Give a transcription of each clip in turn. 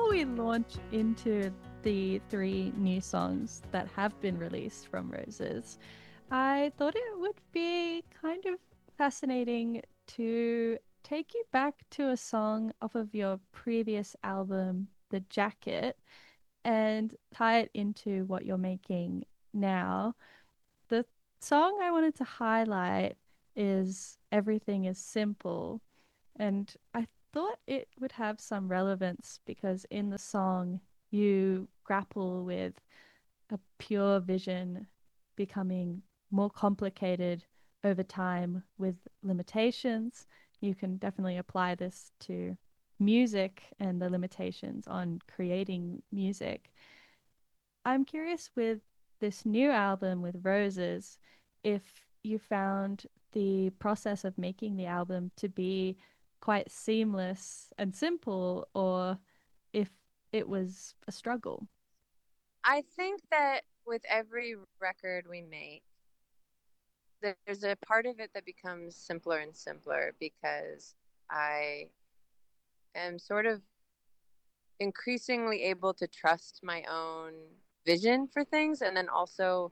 before we launch into the three new songs that have been released from Roses, I thought it would be kind of fascinating to take you back to a song off of your previous album, The Jacket, and tie it into what you're making now. The song I wanted to highlight is Everything is Simple. And I thought it would have some relevance because in the song, you grapple with a pure vision becoming more complicated over time with limitations. You can definitely apply this to music and the limitations on creating music. I'm curious with this new album with Roses, if you found the process of making the album to be quite seamless and simple, or if it was a struggle. I think that with every record we make, there's a part of it that becomes simpler and simpler because I am sort of increasingly able to trust my own vision for things. And then also,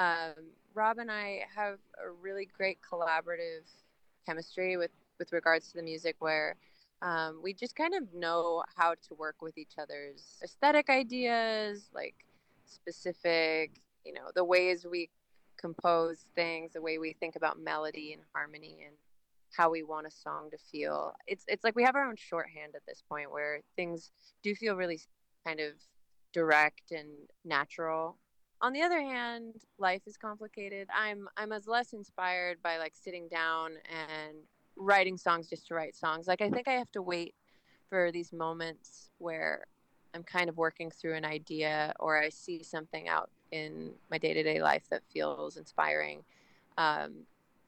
Rob and I have a really great collaborative chemistry with regards to the music where we just kind of know how to work with each other's aesthetic ideas, like specific, the ways we compose things, the way we think about melody and harmony and how we want a song to feel. It's like we have our own shorthand at this point where things do feel really kind of direct and natural. On the other hand, life is complicated. I'm as less inspired by like sitting down and writing songs just to write songs. Like I think I have to wait for these moments where I'm kind of working through an idea or I see something out in my day-to-day life that feels inspiring. Um,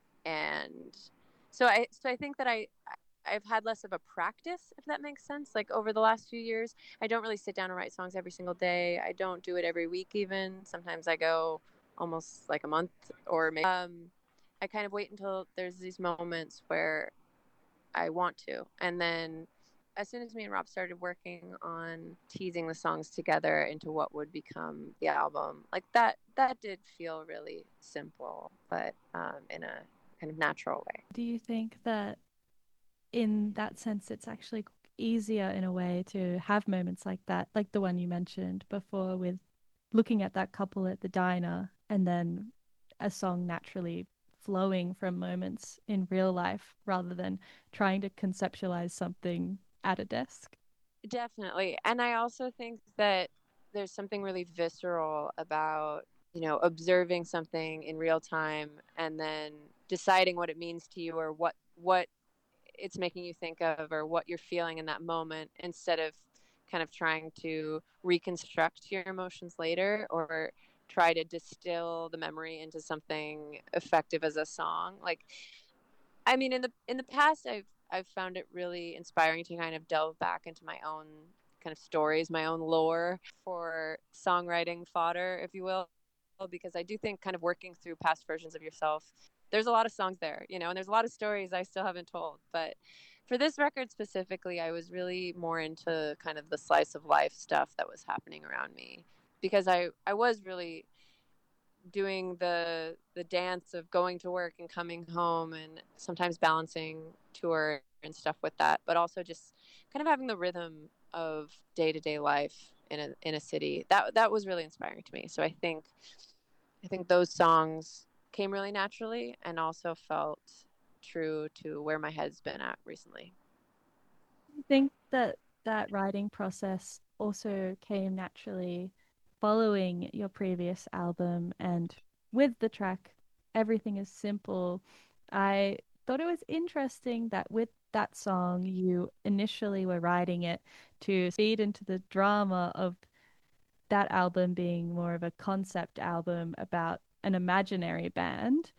and so I think that I've had less of a practice, if that makes sense. Like over the last few years, I don't really sit down and write songs every single day. I don't do it every week even. Sometimes I go almost like a month or maybe I kind of wait until there's these moments where I want to. And then as soon as me and Rob started working on teasing the songs together into what would become the album, like that did feel really simple, but in a kind of natural way. Do you think that in that sense, it's actually easier in a way to have moments like that, like the one you mentioned before with looking at that couple at the diner and then a song naturally flowing from moments in real life rather than trying to conceptualize something at a desk? Definitely. And I also think that there's something really visceral about, observing something in real time and then deciding what it means to you or what it's making you think of or what you're feeling in that moment instead of kind of trying to reconstruct your emotions later or try to distill the memory into something effective as a song. Like I mean, in the past, I've found it really inspiring to kind of delve back into my own kind of stories, my own lore for songwriting fodder, if you will, because I do think kind of working through past versions of yourself, there's a lot of songs there, and there's a lot of stories I still haven't told. But for this record specifically, I was really more into kind of the slice of life stuff that was happening around me because I was really doing the dance of going to work and coming home and sometimes balancing tour and stuff with that, but also just kind of having the rhythm of day-to-day life in a city. That was really inspiring to me. So I think those songs came really naturally and also felt true to where my head's been at recently. I think that that writing process also came naturally following your previous album and with the track Everything is Simple. I thought it was interesting that with that song, you initially were writing it to feed into the drama of that album being more of a concept album about an imaginary band.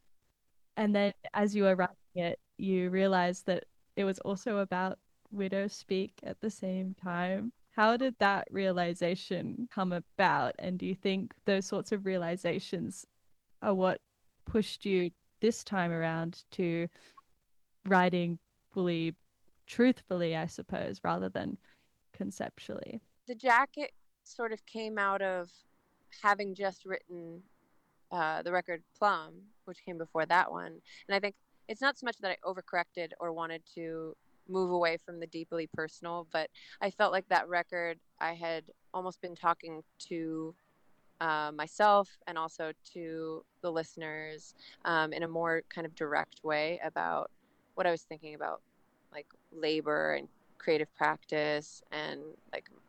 And then as you were writing it, you realized that it was also about widow speak at the same time. How did that realization come about? And do you think those sorts of realizations are what pushed you this time around to writing fully truthfully, I suppose, rather than conceptually? The jacket sort of came out of having just written the record Plum, which came before that one. And I think it's not so much that I overcorrected or wanted to move away from the deeply personal, but I felt like that record I had almost been talking to myself and also to the listeners in a more kind of direct way about what I was thinking about, like labor and creative practice and like